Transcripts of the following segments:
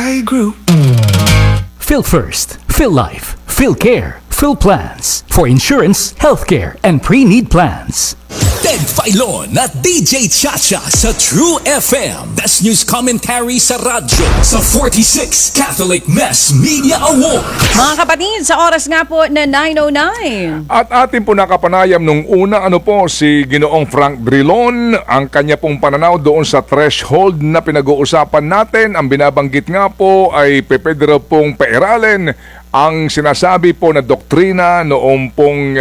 Pay Group. Phil First, Phil Life, Phil Care, Phil Plans for insurance, healthcare, and pre-need plans. Ted Filon at DJ Chacha sa True FM. Best News Commentary sa radyo sa 46 Catholic Mass Media Award. Mga kapatid, sa oras nga po na 9:09. At atin po nakapanayam nung una si Ginoong Frank Drilon, ang kanya pong pananaw doon sa threshold na pinag-uusapan natin. Ang binabanggit nga po ay pwede raw pong pairalin ang sinasabi po na doktrina noong pong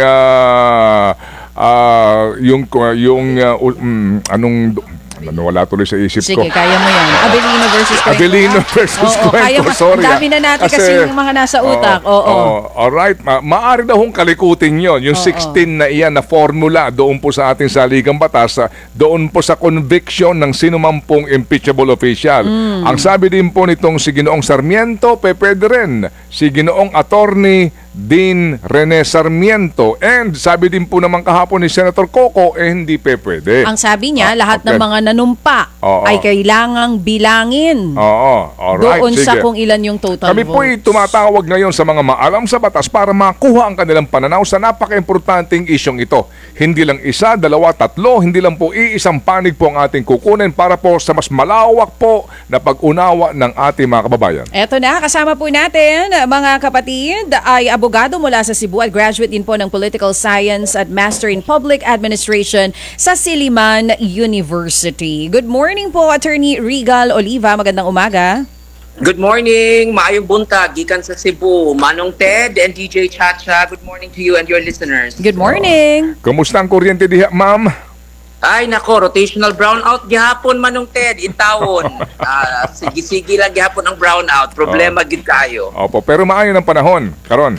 wala tuloy sa isip ko. Sige, kaya mo yan. Abelino versus Cuenco. Abelino versus Cuenco, sorry. Ang dami na natin kasi yung mga nasa utak. Alright, maaari na hong kalikutin yon. Yung 16 na iyan na formula doon po sa ating saligang batas, doon po sa conviction ng sinumang pong impeachable official. Ang sabi din po nitong si Ginoong Sarmiento, pwede rin si Ginoong Attorney Dean Rene Sarmiento. And sabi din po naman kahapon ni Senator Coco, hindi pwede. Ang sabi niya, lahat ng mga nanumpa ay kailangang bilangin. Alright, doon sige. sa kung ilan yung total Kami votes. po ay tumatawag ngayon sa mga maalam sa batas para makuha ang kanilang pananaw sa napaka-importanting isyong ito. Hindi lang isa, dalawa, tatlo, hindi lang po iisang panig po ang ating kukunin para po sa mas malawak po na pag-unawa ng ating mga kababayan. Eto na, kasama po natin mga kapatid ay abogado mula sa Cebu at graduate din po ng Political Science at Master in Public Administration sa Silliman University. Good morning po, Attorney Regal Oliva. Magandang umaga. Good morning, maayong buntag, gikan sa Cebu. Manong Ted and DJ Chacha, good morning to you and your listeners. Good morning. Kumusta ang kuryente diha, ma'am? Ay nako, rotational brownout gihapon Manong Ted, intawon. Sige-sige lang gihapon ang brownout, problema gid kayo. Opo, pero maayo ng panahon, karon.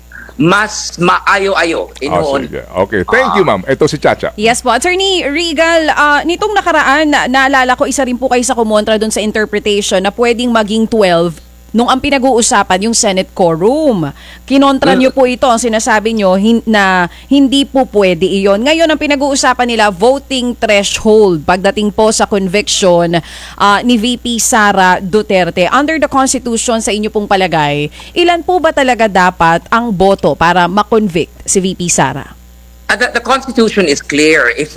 Mas maayo-ayo inuon. Sige. Okay, thank you, ma'am. Ito si Chacha. Yes po, Attorney Regal, nitong nakaraan, naalala ko isa rin po kayo sa kumontra dun sa interpretation na pwedeng maging 12 nung ang pinag-uusapan yung Senate quorum. Kinontra nyo po ito, ang sinasabi nyo na hindi po pwede iyon. Ngayon, ang pinag-uusapan nila, voting threshold pagdating po sa conviction ni VP Sara Duterte. Under the Constitution, sa inyo pong palagay, ilan po ba talaga dapat ang boto para ma-convict si VP Sara? The Constitution is clear. If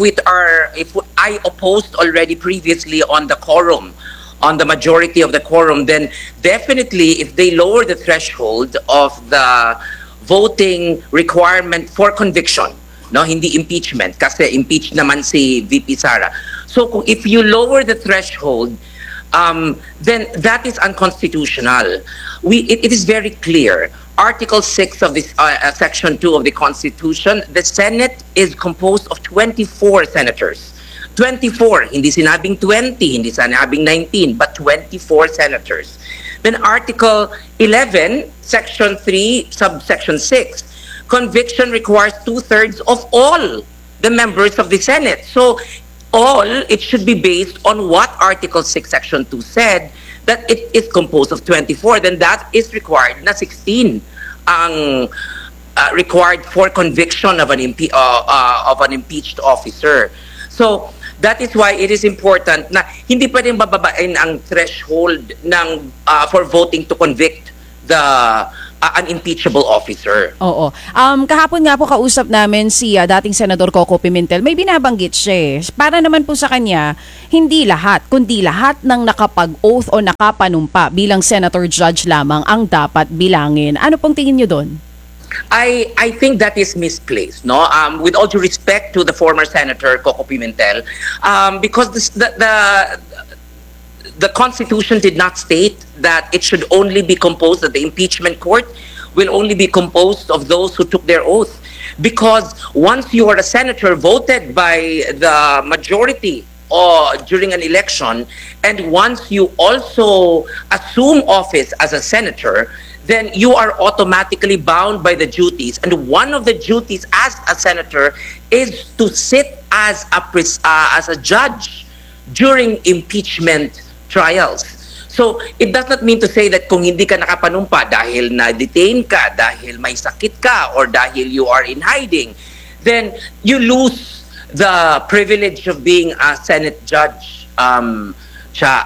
I opposed already previously on the quorum, on the majority of the quorum, then definitely if they lower the threshold of the voting requirement for conviction, no, hindi impeachment, kasi impeach naman si VP Sara. So if you lower the threshold, then that is unconstitutional. It is very clear. Article 6 of this Section 2 of the Constitution, the Senate is composed of 24 senators. 24, hindi sinabing 20, hindi sinabing 19, but 24 senators. Then Article 11, Section 3, Subsection 6, conviction requires 2/3 of all the members of the Senate. So, it should be based on what Article 6, Section 2 said, that it is composed of 24, then that is required na 16 ang required for conviction of an impeached officer. So, that is why it is important na hindi pwedeng bababain ang threshold for voting to convict an impeachable officer. Oo. Kahapon nga po kausap namin si dating Senador Coco Pimentel. May binabanggit siya. Para naman po sa kanya, hindi lahat, kundi lahat ng nakapag-oath o nakapanumpa bilang senator judge lamang ang dapat bilangin. Ano pong tingin niyo doon? I think that is misplaced, no? With all due respect to the former Senator Coco Pimentel, because the Constitution did not state that it should only be composed, that the impeachment court will only be composed of those who took their oath. Because once you are a senator voted by the majority during an election, and once you also assume office as a senator, then you are automatically bound by the duties. And one of the duties as a senator is to sit as a judge during impeachment trials. So, it does not mean to say that kung hindi ka nakapanumpa dahil na-detain ka, dahil may sakit ka, or dahil you are in hiding, then you lose the privilege of being a Senate judge.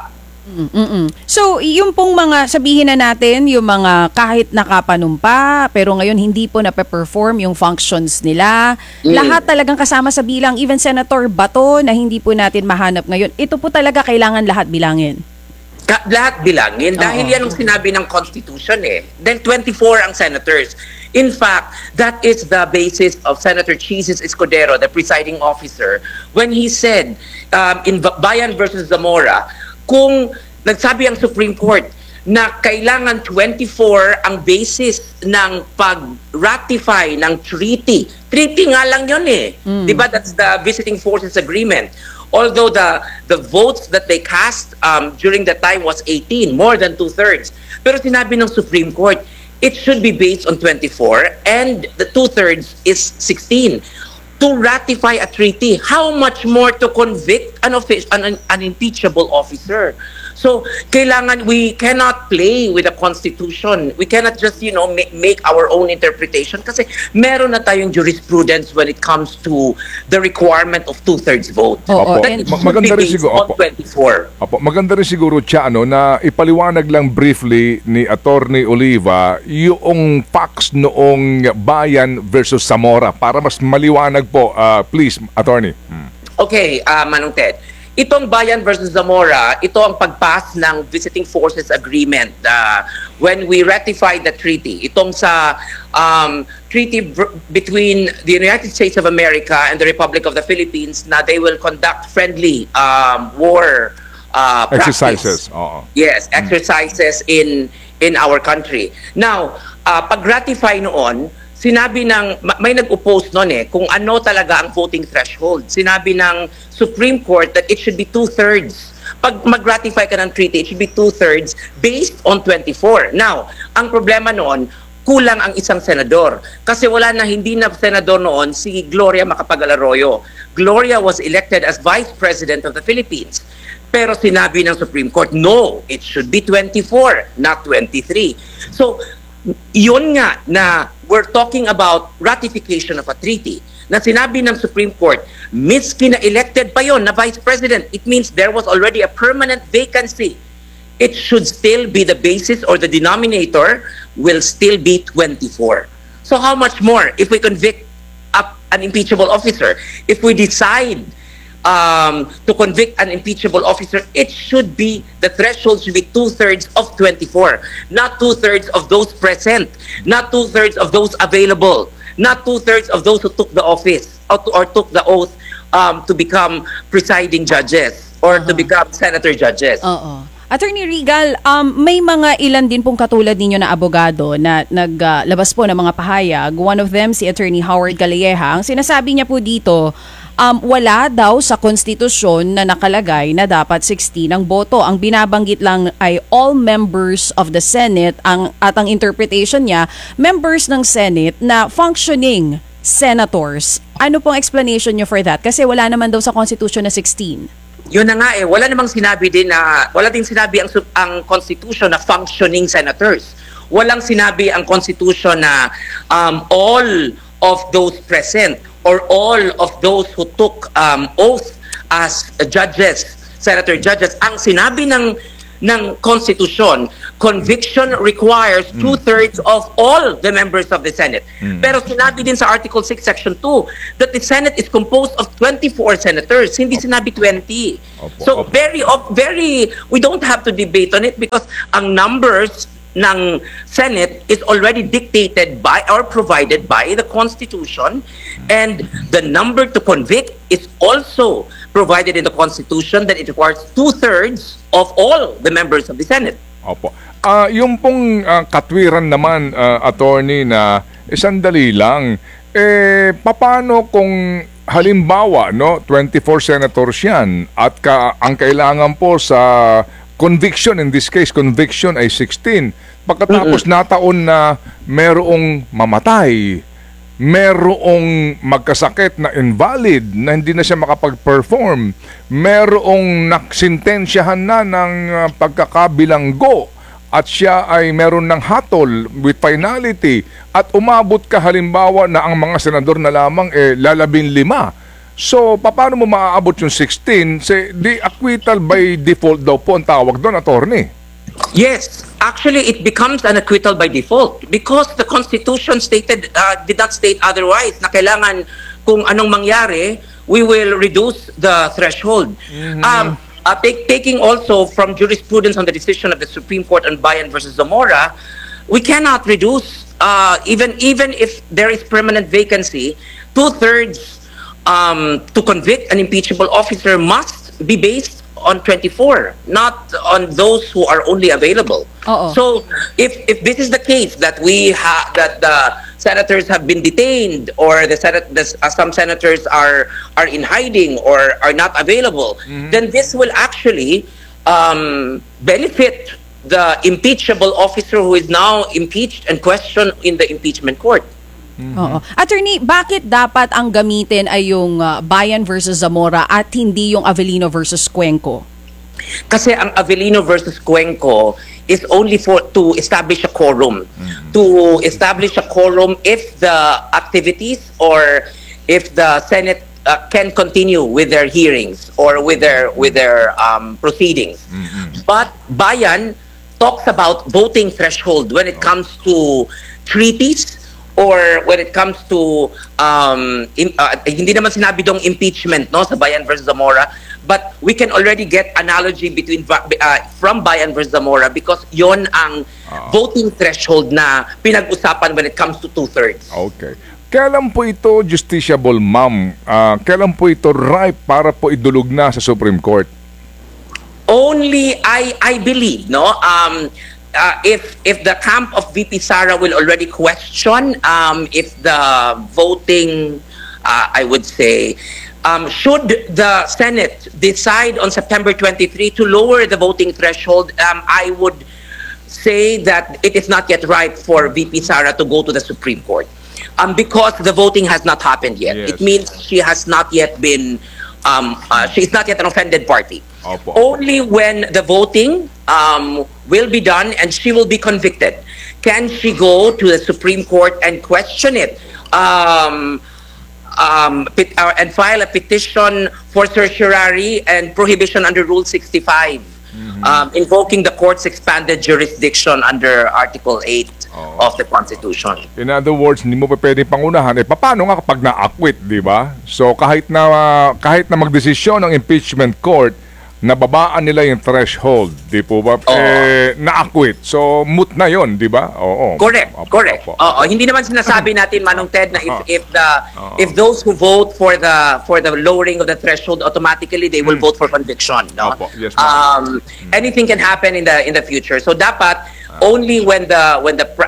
So, yung pong mga, sabihin na natin, yung mga kahit nakapanumpa, pero ngayon hindi po nape-perform yung functions nila. Lahat talagang kasama sa bilang, even Senator Bato na hindi po natin mahanap ngayon. Ito po talaga kailangan lahat bilangin. Lahat bilangin. Dahil yan ang sinabi ng Constitution eh. Then 24 ang senators. In fact, that is the basis of Senator Chisis Escudero, the presiding officer, when he said in Bayan versus Zamora, kung nagsabi ang Supreme Court na kailangan 24 ang basis ng pag-ratify ng treaty. Treaty nga lang yun eh. Diba? That's the Visiting Forces Agreement. Although the votes that they cast during that time was 18, more than 2/3. Pero sinabi ng Supreme Court, it should be based on 24 and the 2/3 is 16. To ratify a treaty, how much more to convict an impeachable officer? So, kailangan, we cannot play with the Constitution. We cannot just, make our own interpretation kasi meron na tayong jurisprudence when it comes to the requirement of 2/3 vote. Oo, That and- it should Maganda be rin based siguro, on 24. Maganda rin siguro, Cha, na ipaliwanag lang briefly ni Attorney Oliva yung facts noong Bayan versus Zamora para mas maliwanag po. Please, Attorney. Okay, Manong Ted. Itong Bayan versus Zamora, ito ang pagpass ng Visiting Forces Agreement when we ratified the treaty. Itong sa treaty between the United States of America and the Republic of the Philippines na they will conduct friendly war Exercises. practice. Oo. Yes, exercises in our country. Now, pag-ratify noon, sinabi may nag-oppose noon kung ano talaga ang voting threshold. Sinabi ng Supreme Court that it should be 2/3. Pag mag-ratify ka ng treaty, it should be 2/3 based on 24. Now, ang problema noon, kulang ang isang senador. Kasi hindi na senador noon si Gloria Macapagal-Arroyo. Gloria was elected as Vice President of the Philippines. Pero sinabi ng Supreme Court, no, it should be 24, not 23. So, yun nga na we're talking about ratification of a treaty na sinabi ng Supreme Court, miski na elected pa yon na Vice President, it means there was already a permanent vacancy. It should still be the basis or the denominator will still be 24. So how much more if we convict an impeachable officer? If we decide to convict an impeachable officer, it should be, the threshold should be 2/3 of 24, not 2/3 of those present, not 2/3 of those available, not 2/3 of those who took the office or took the oath to become presiding judges or to become senator judges. Oo. Attorney Regal, may mga ilan din pong katulad ninyo na abogado na naglabas po ng mga pahayag. One of them, si Attorney Howard Calleja. Ang sinasabi niya po dito, wala daw sa konstitusyon na nakalagay na dapat 16 ang boto. Ang binabanggit lang ay all members of the Senate at ang interpretation niya, members ng Senate na functioning senators. Ano pong explanation niyo for that? Kasi wala naman daw sa konstitusyon na 16. Yun na nga wala namang sinabi din wala ding sinabi ang Constitution na functioning senators. Walang sinabi ang Constitution na all of those present or all of those who took oath as judges, senator judges. Ang sinabi ng Constitution, conviction requires 2/3 of all the members of the Senate. Pero sinabi din sa Article 6, Section 2, that the Senate is composed of 24 senators. Hindi sinabi 20. So very, we don't have to debate on it because ang numbers ng Senate is already dictated by or provided by the Constitution, and the number to convict is also provided in the Constitution that it requires 2/3 of all the members of the Senate. Opo. Yung pong katwiran naman, attorney, na sandali lang, paano kung halimbawa, 24 senators yan at ang kailangan po sa conviction, in this case, conviction ay 16. Pagkatapos nataon na merong mamatay, merong magkasakit na invalid, na hindi na siya makapag-perform, merong naksintensyahan na ng pagkakabilanggo, at siya ay meron ng hatol with finality, at umabot ka halimbawa na ang mga senador na lamang 15. So, paano mo maaabot yung 16? Di acquittal by default daw po ang tawag doon, attorney. Yes, actually, it becomes an acquittal by default because the Constitution did not state otherwise na kailangan kung anong mangyari, we will reduce the threshold. Taking also from jurisprudence on the decision of the Supreme Court on Bayan versus Zamora, we cannot reduce, even if there is permanent vacancy, 2/3 to convict an impeachable officer must be based on 24, not on those who are only available. So if this is the case that that the senators have been detained or some senators are in hiding or are not available, then this will actually benefit the impeachable officer who is now impeached and questioned in the impeachment court. Oo. Attorney, bakit dapat ang gamitin ay yung Bayan versus Zamora at hindi yung Avellino versus Cuenco? Kasi ang Avellino versus Cuenco is only to establish a quorum. To establish a quorum if the activities or if the Senate can continue with their hearings or with their proceedings. But Bayan talks about voting threshold when it comes to treaties or when it comes to hindi naman sinabi dong impeachment no sa Bayan versus Zamora, but we can already get analogy between from Bayan versus Zamora because yon ang voting threshold na pinag-usapan when it comes to 2/3. Okay. Kailan po ito justiciable, ma'am? Kailan po ito ripe para po idulog na sa Supreme Court? Only I believe if the camp of VP Sara will already question if the voting, I would say, should the Senate decide on September 23 to lower the voting threshold, I would say that it is not yet ripe for VP Sara to go to the Supreme Court because the voting has not happened yet. Yes. It means she has not yet been, she is not yet an offended party. Opo. Only when the voting will be done and she will be convicted can she go to the Supreme Court and question it and file a petition for certiorari and prohibition under Rule 65, invoking the court's expanded jurisdiction under Article 8 of the Constitution. In other words, hindi mo pa pwede pangunahan. Paano nga kapag na-acquit, di ba? So kahit na magdesisyon ng impeachment court, nababaan nila yung threshold, di po ba? Na-acquit. So, moot na yon, di ba? Oo. Correct. Hindi naman sinasabi natin, Manong Ted, na if those who vote for the lowering of the threshold automatically they will vote for conviction, no? Opo. Yes, anything can happen in the future. So dapat only when the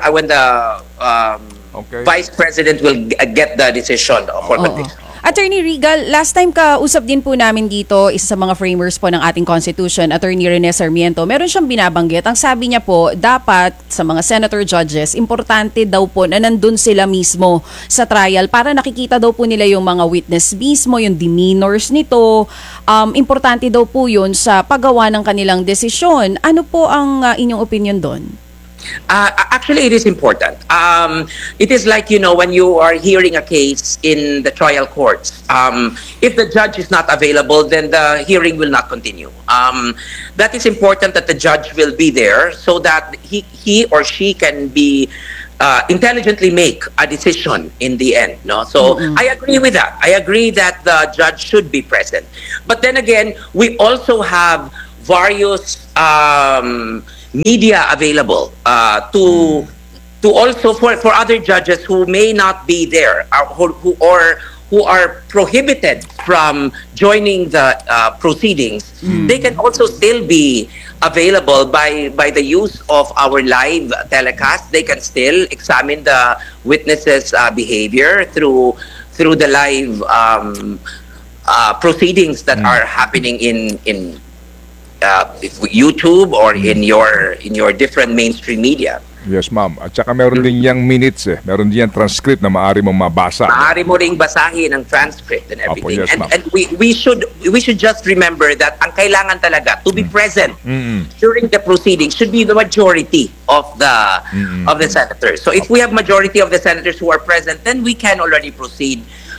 Vice President will get the decision for conviction. Attorney Regal, last time kausap din po namin dito, isa sa mga framers po ng ating Constitution, Attorney Rene Sarmiento, meron siyang binabanggit. Ang sabi niya po, dapat sa mga senator judges, importante daw po na nandun sila mismo sa trial para nakikita daw po nila yung mga witness mismo, yung demeanors nito. Importante daw po yun sa paggawa ng kanilang desisyon. Ano po ang inyong opinion doon? Actually, it is important. It is like, when you are hearing a case in the trial courts, if the judge is not available, then the hearing will not continue. That is important that the judge will be there so that he or she can be intelligently make a decision in the end. No? So I agree with that. I agree that the judge should be present. But then again, we also have various media available to also for other judges who may not be there who are prohibited from joining the proceedings. They can also still be available by the use of our live telecast. They can still examine the witnesses' behavior through the live proceedings that are happening in YouTube or in your different mainstream media. Yes, ma'am. At saka meron din yang minutes Meron din yang transcript na maaari mong mabasa. Maaari mo ring basahin ang transcript and everything. Opo, yes, ma'am. And we should just remember that ang kailangan talaga to be present during the proceedings should be the majority of the senators. So if we have majority of the senators who are present, then we can already proceed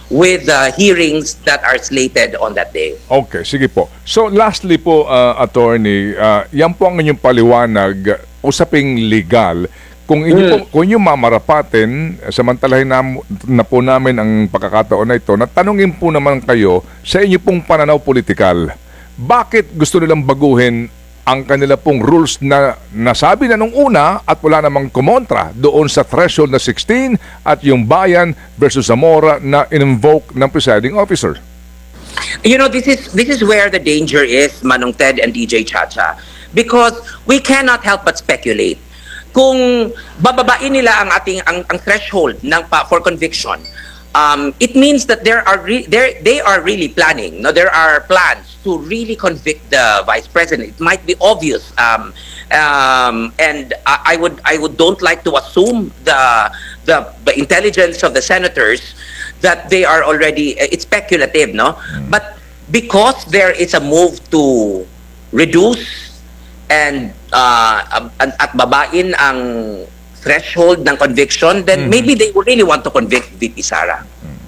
with the hearings that are slated on that day. Okay, sige po. So lastly po, attorney, yan po ang inyong paliwanag, usaping legal. Kung kung inyong mamarapatin, samantalahin na po namin ang pagkakataon na ito, natanungin po naman kayo sa inyo pong pananaw politikal. Bakit gusto nilang baguhin ang kanila pong rules na nasabi na nung una at wala namang kumontra doon sa threshold na 16 at yung Bayan versus Zamora na in-invoke ng presiding officer? You know, this is where the danger is, Manong Ted and DJ Chacha, because we cannot help but speculate. Kung bababain nila ang threshold for conviction, it means that they are really planning. No, there are plans to really convict the vice president. It might be obvious, and I don't like to assume the intelligence of the senators that they are already. It's speculative, no? But because there is a move to reduce and at babain ang threshold ng conviction, then maybe they really want to convict VP Sara.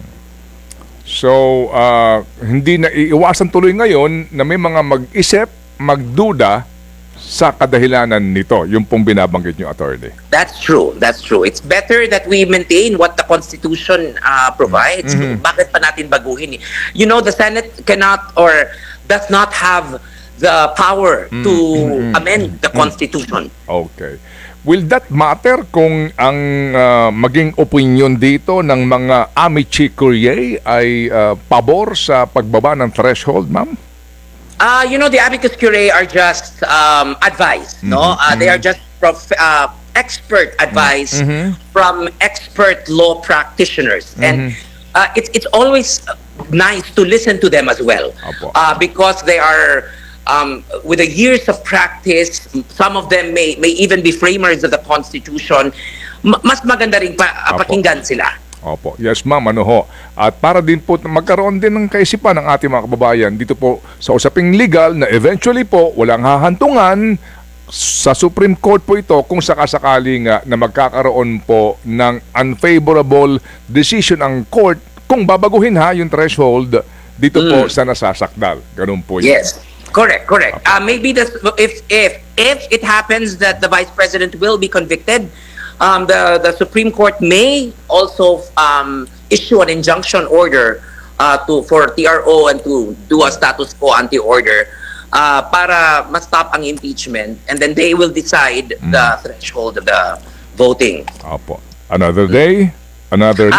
So, hindi na iiwasan tuloy ngayon na may mga mag-isip, magduda sa kadahilanan nito, yung pong binabanggit nyo, attorney. That's true. That's true. It's better that we maintain what the Constitution provides. Bakit pa natin baguhin? You know, the Senate cannot or does not have the power to amend the Constitution. Okay. Will that matter kung ang maging opinion dito ng mga amici curiae ay pabor sa pagbaba ng threshold, ma'am? You know, the amicus curiae are just advice, no? They are just expert advice from expert law practitioners. And it's always nice to listen to them as well, because they are with the years of practice. Some of them may even be framers of the Constitution. Mas maganda rin pakinggan sila. Opo. Yes, ma'am. Ano ho? At para din po magkaroon din ng kaisipan ng ating mga kababayan dito po sa usaping legal na eventually po walang hahantungan sa Supreme Court po ito kung sakasakali nga na magkakaroon po ng unfavorable decision ang court kung babaguhin yung threshold dito po sa nasasakdal. Ganun po yun. Yes. Correct. Maybe if it happens that the Vice President will be convicted, the Supreme Court may also issue an injunction order for TRO and to do a status quo ante order para ma-stop ang impeachment, and then they will decide the threshold of the voting. Opo. Another day, another.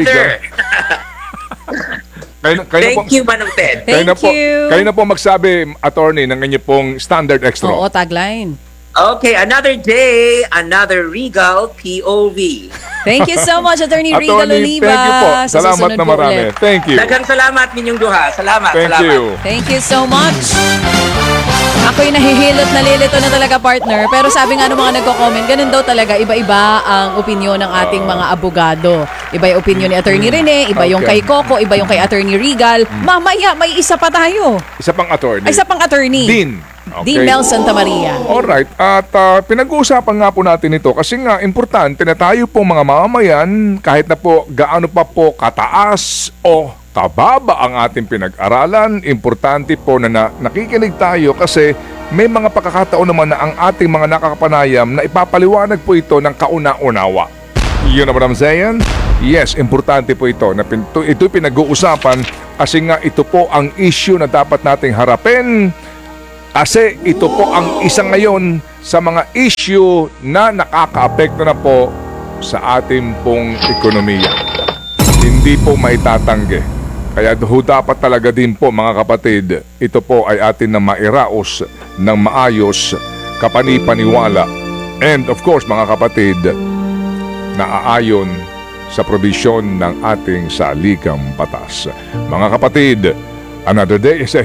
Thank you, Manong Ted. Thank you. Kayo na po magsabi, attorney, ng inyo pong standard extra. Oo, tagline. Okay, another day, another Regal POV. Thank you so much, Attorney Regal Oliva. Thank you po. Sa Salamat susunod na po marami. ulit. Thank you. Daghang salamat ninyong duha. Salamat. Thank you. Thank you so much. Ako'y nahihilot na lilito na talaga, partner. Pero sabi nga ng mga nagko-comment, ganun daw talaga, iba-iba ang opinyon ng ating mga abogado. Iba yung opinyon ni Attorney Rene, iba yung kay Coco, iba yung kay Attorney Regal. Mamaya, may isa pa tayo. Isa pang attorney. Ay, isa pang attorney. Dean. Dean Mel Santa Maria. Alright. At pinag-uusapan nga po natin ito kasi nga importante na tayo po mga mamamayan, kahit na po gaano pa po kataas o kababa ang ating pinag-aralan, importante po na nakikinig tayo kasi may mga pagkakataon naman na ang ating mga nakakapanayam na ipapaliwanag po ito ng kauna-unawa. You know what I'm saying? Yes, importante po ito. Ito pinag-uusapan kasi nga ito po ang issue na dapat nating harapin. Kasi ito po ang isa ngayon sa mga issue na nakakaapekto na po sa ating pong ekonomiya. Hindi po maitatanggi. Kaya dapat talaga din po mga kapatid, ito po ay atin na mairaos ng maayos, kapani-paniwala. And of course mga kapatid, naaayon sa probisyon ng ating saligang batas. Mga kapatid, another day is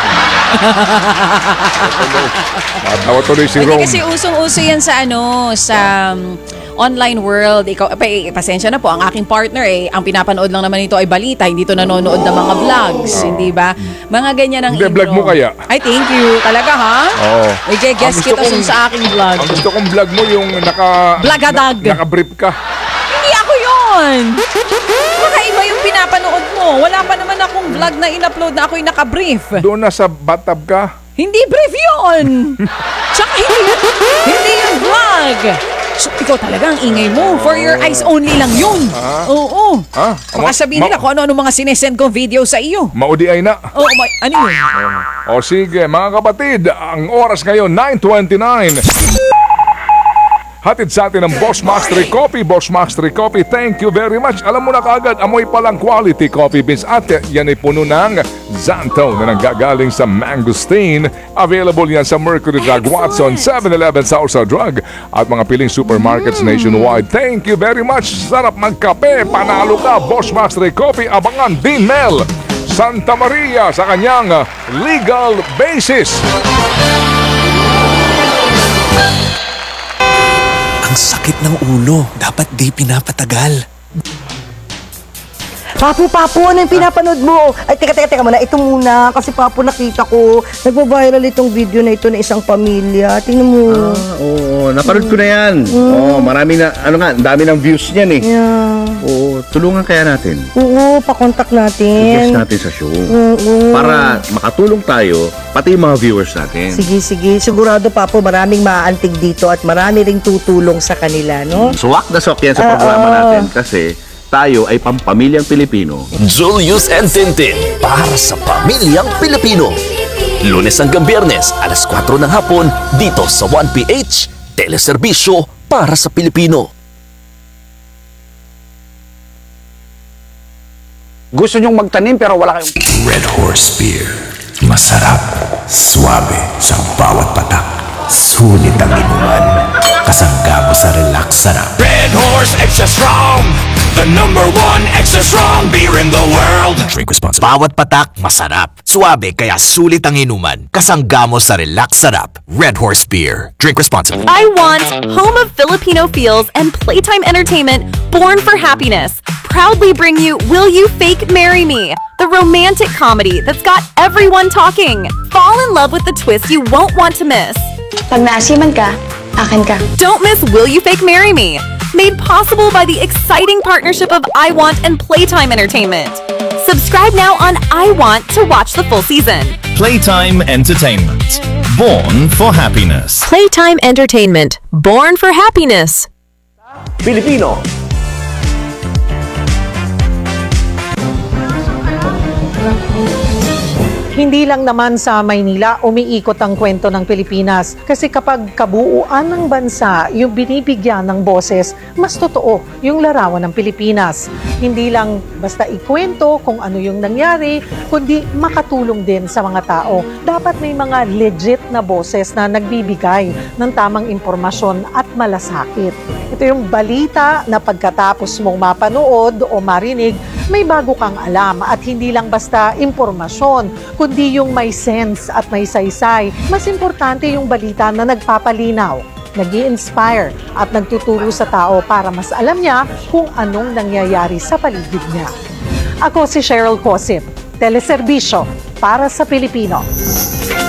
Matawa tuloy si Rome. Hindi kasi usong-uso yan sa online world. Ikaw, pasensya na po, ang aking partner ang pinapanood lang naman ito ay balita, hindi to nanonood ng mga vlogs, hindi ba? Mga ganyan ang Hindi, vlog mo kaya? Ay, thank you. Talaga, ha? Oo. I-guess kita sa aking vlog. Ang gusto kong vlog mo yung Blagadag. naka-brief ka. Hindi ako yun. Baka iba yung pinapanood mo? Wala pa naman akong vlog na in-upload na ako'y naka-brief. Doon na sa bathtub ka? Hindi brief yun! Tsaka hindi yung vlog! So, ikaw talaga ang ingay mo. For your eyes only lang yun. Oo. Baka sabihin nila kung ano-ano mga sinesend kong video sa iyo. Maudi ay na. Oo, ano yun? O sige, mga kapatid, ang oras ngayon, 9:29. Hatid sa atin ng Boss Mastery Coffee. Boss Mastery Coffee, thank you very much. Alam mo na kagad, amoy palang quality coffee beans. At yan ay puno ng Xantho na nanggagaling sa mangosteen. Available yan sa Mercury Drug, Watson, 7-Eleven, Sausa Drug at mga piling supermarkets nationwide. Thank you very much. Sarap magkape. Panalo ka. Boss Mastery Coffee. Abangan din Mel Santa Maria sa kanyang legal basis. Ang sakit ng ulo. Dapat di pinapatagal. Papu, ano yung pinapanood mo? Ay, teka muna. Ito muna. Kasi Papu, nakita ko. Nagbo-viral itong video na ito na isang pamilya. Tingnan mo. Oo, napanood ko na yan. Oo, marami na, ang dami ng views niyan eh. Yeah. Oo, tulungan kaya natin. Oo, pakontak natin. I-guest natin sa show. Oo. Para makatulong tayo, pati yung mga viewers natin. Sige. Sigurado, Papu, maraming maaantig dito at marami ring tutulong sa kanila, no? Suwak na suwak yan sa programa natin kasi tayo ay pampamilyang Pilipino. Julius and Tintin para sa pamilyang Pilipino. Lunes hanggang Biyernes, alas 4 ng hapon, dito sa 1PH, teleserbisyo para sa Pilipino. Gusto nyong magtanim pero wala kayong... Red Horse Beer. Masarap, suabe sa bawat patak. Sulit ang inuman. Kasangga mo sa relax sarap. Red Horse Extra Strong, the #1 extra strong beer in the world. Drink responsibly. Bawat patak, masarap. Suabe, kaya sulit ang inuman. Kasangga mo sa relax sarap. Red Horse Beer. Drink responsibly. I Want, home of Filipino feels and playtime entertainment, born for happiness, proudly bring you Will You Fake Marry Me? The romantic comedy that's got everyone talking. Fall in love with the twist you won't want to miss. Pag naasiman ka, akin ka. Don't miss Will You Fake Marry Me? Made possible by the exciting partnership of I Want and Playtime Entertainment. Subscribe now on I Want to watch the full season. Playtime Entertainment. Born for happiness. Playtime Entertainment. Born for happiness. Pilipino. Hindi lang naman sa Maynila umiikot ang kwento ng Pilipinas kasi kapag kabuuan ng bansa yung binibigyan ng boses, mas totoo yung larawan ng Pilipinas. Hindi lang basta ikwento kung ano yung nangyari, kundi makatulong din sa mga tao. Dapat may mga legit na boses na nagbibigay ng tamang impormasyon at malasakit. Ito yung balita na pagkatapos mong mapanood o marinig, may bago kang alam at hindi lang basta impormasyon, kundi yung may sense at may saysay. Mas importante yung balita na nagpapalinaw, nag-i-inspire at nagtuturo sa tao para mas alam niya kung anong nangyayari sa paligid niya. Ako si Cheryl Cosip, teleserbisyo para sa Pilipino.